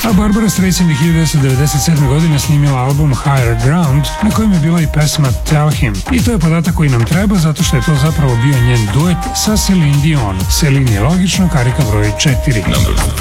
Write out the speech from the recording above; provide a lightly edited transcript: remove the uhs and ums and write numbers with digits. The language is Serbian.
A Barbara Streisand je 1997. godine snimila album Higher Ground, na kojem je bila i pesma Tell Him. I to je podatak koji nam treba, zato što je to zapravo bio njen duet sa Celine Dion. Celine je logično karika broj 4.